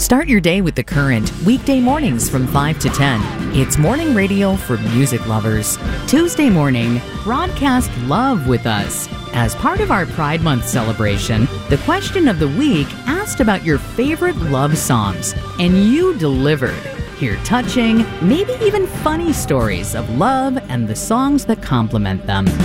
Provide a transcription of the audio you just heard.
Start your day with The Current, weekday mornings from 5 to 10. It's morning radio for music lovers. Tuesday morning, broadcast love with us. As part of our Pride Month celebration, the question of the week asked about your favorite love songs, and you delivered. Hear touching, maybe even funny stories of love and the songs that complement them.